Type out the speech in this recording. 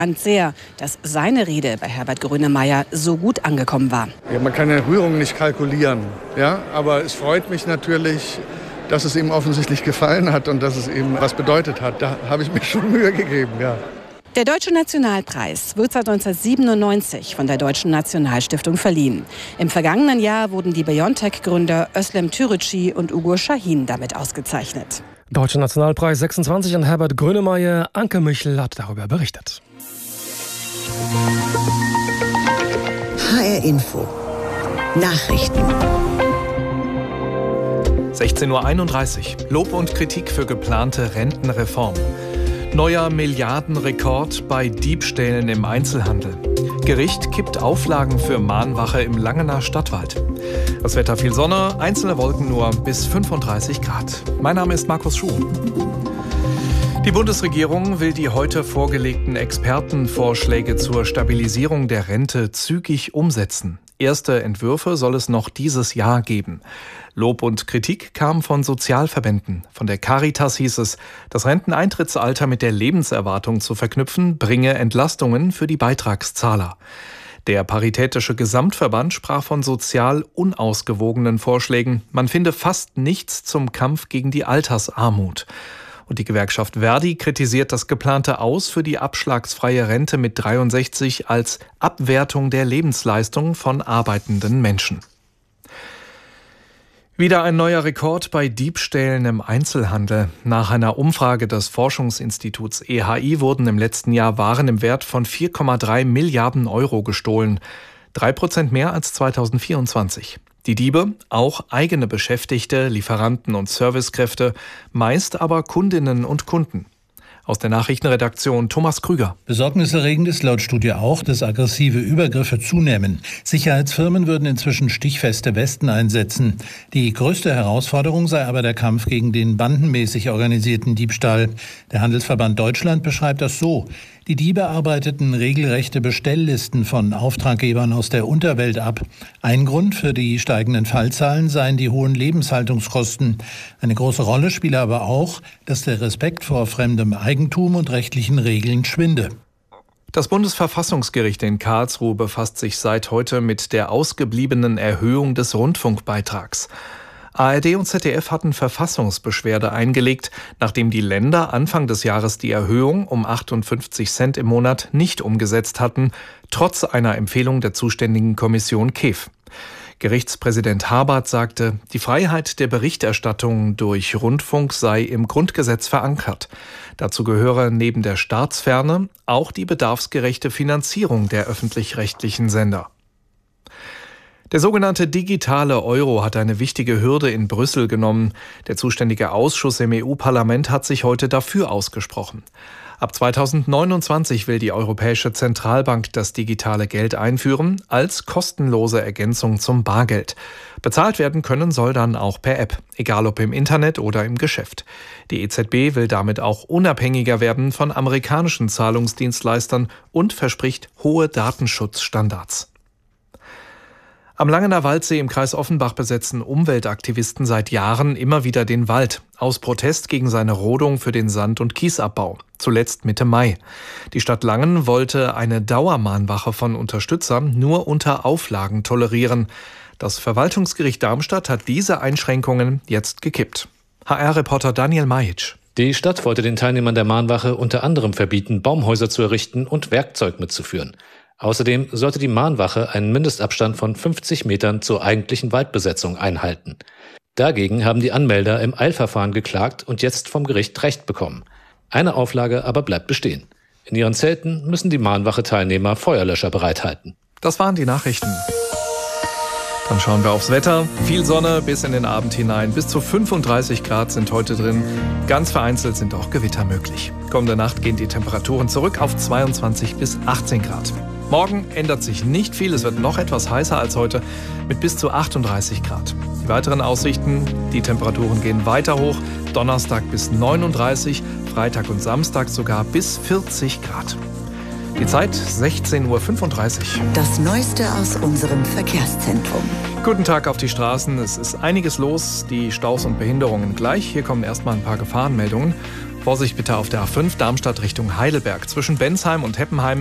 Sehr, dass seine Rede bei Herbert Grönemeyer so gut angekommen war. Ja, man kann ja Rührung nicht kalkulieren, ja? Aber es freut mich natürlich, dass es ihm offensichtlich gefallen hat und dass es ihm was bedeutet hat. Da habe ich mir schon Mühe gegeben, ja. Der Deutsche Nationalpreis wird seit 1997 von der Deutschen Nationalstiftung verliehen. Im vergangenen Jahr wurden die BioNTech-Gründer Özlem Türeci und Ugur Şahin damit ausgezeichnet. Deutscher Nationalpreis 26 an Herbert Grönemeyer. Anke Michel hat darüber berichtet. HR Info. Nachrichten. 16:31 Uhr. Lob und Kritik für geplante Rentenreform. Neuer Milliardenrekord bei Diebstählen im Einzelhandel. Gericht kippt Auflagen für Mahnwache im Langener Stadtwald. Das Wetter viel Sonne, einzelne Wolken nur bis 35 Grad. Mein Name ist Markus Schuh. Die Bundesregierung will die heute vorgelegten Expertenvorschläge zur Stabilisierung der Rente zügig umsetzen. Erste Entwürfe soll es noch dieses Jahr geben. Lob und Kritik kam von Sozialverbänden. Von der Caritas hieß es, das Renteneintrittsalter mit der Lebenserwartung zu verknüpfen, bringe Entlastungen für die Beitragszahler. Der Paritätische Gesamtverband sprach von sozial unausgewogenen Vorschlägen. Man finde fast nichts zum Kampf gegen die Altersarmut. Und die Gewerkschaft Verdi kritisiert das geplante Aus für die abschlagsfreie Rente mit 63 als Abwertung der Lebensleistung von arbeitenden Menschen. Wieder ein neuer Rekord bei Diebstählen im Einzelhandel. Nach einer Umfrage des Forschungsinstituts EHI wurden im letzten Jahr Waren im Wert von 4,3 Milliarden Euro gestohlen. 3% mehr als 2024. Die Diebe, auch eigene Beschäftigte, Lieferanten und Servicekräfte, meist aber Kundinnen und Kunden. Aus der Nachrichtenredaktion Thomas Krüger. Besorgniserregend ist laut Studie auch, dass aggressive Übergriffe zunehmen. Sicherheitsfirmen würden inzwischen stichfeste Westen einsetzen. Die größte Herausforderung sei aber der Kampf gegen den bandenmäßig organisierten Diebstahl. Der Handelsverband Deutschland beschreibt das so: Die Diebe arbeiteten regelrechte Bestelllisten von Auftraggebern aus der Unterwelt ab. Ein Grund für die steigenden Fallzahlen seien die hohen Lebenshaltungskosten. Eine große Rolle spiele aber auch, dass der Respekt vor fremdem Eigentum und rechtlichen Regeln schwinde. Das Bundesverfassungsgericht in Karlsruhe befasst sich seit heute mit der ausgebliebenen Erhöhung des Rundfunkbeitrags. ARD und ZDF hatten Verfassungsbeschwerde eingelegt, nachdem die Länder Anfang des Jahres die Erhöhung um 58 Cent im Monat nicht umgesetzt hatten, trotz einer Empfehlung der zuständigen Kommission KEV. Gerichtspräsident Habart sagte, die Freiheit der Berichterstattung durch Rundfunk sei im Grundgesetz verankert. Dazu gehöre neben der Staatsferne auch die bedarfsgerechte Finanzierung der öffentlich-rechtlichen Sender. Der sogenannte digitale Euro hat eine wichtige Hürde in Brüssel genommen. Der zuständige Ausschuss im EU-Parlament hat sich heute dafür ausgesprochen. Ab 2029 will die Europäische Zentralbank das digitale Geld einführen, als kostenlose Ergänzung zum Bargeld. Bezahlt werden können soll dann auch per App, egal ob im Internet oder im Geschäft. Die EZB will damit auch unabhängiger werden von amerikanischen Zahlungsdienstleistern und verspricht hohe Datenschutzstandards. Am Langener Waldsee im Kreis Offenbach besetzen Umweltaktivisten seit Jahren immer wieder den Wald, aus Protest gegen seine Rodung für den Sand- und Kiesabbau, zuletzt Mitte Mai. Die Stadt Langen wollte eine Dauermahnwache von Unterstützern nur unter Auflagen tolerieren. Das Verwaltungsgericht Darmstadt hat diese Einschränkungen jetzt gekippt. HR-Reporter Daniel Majic. Die Stadt wollte den Teilnehmern der Mahnwache unter anderem verbieten, Baumhäuser zu errichten und Werkzeug mitzuführen. Außerdem sollte die Mahnwache einen Mindestabstand von 50 Metern zur eigentlichen Waldbesetzung einhalten. Dagegen haben die Anmelder im Eilverfahren geklagt und jetzt vom Gericht Recht bekommen. Eine Auflage aber bleibt bestehen. In ihren Zelten müssen die Mahnwache-Teilnehmer Feuerlöscher bereithalten. Das waren die Nachrichten. Dann schauen wir aufs Wetter. Viel Sonne bis in den Abend hinein. Bis zu 35 Grad sind heute drin. Ganz vereinzelt sind auch Gewitter möglich. Kommende Nacht gehen die Temperaturen zurück auf 22 bis 18 Grad. Morgen ändert sich nicht viel. Es wird noch etwas heißer als heute mit bis zu 38 Grad. Die weiteren Aussichten: Die Temperaturen gehen weiter hoch. Donnerstag bis 39, Freitag und Samstag sogar bis 40 Grad. Die Zeit 16:35 Uhr. Das Neueste aus unserem Verkehrszentrum. Guten Tag auf die Straßen. Es ist einiges los, die Staus und Behinderungen gleich. Hier kommen erstmal ein paar Gefahrenmeldungen. Vorsicht bitte auf der A5 Darmstadt Richtung Heidelberg. Zwischen Bensheim und Heppenheim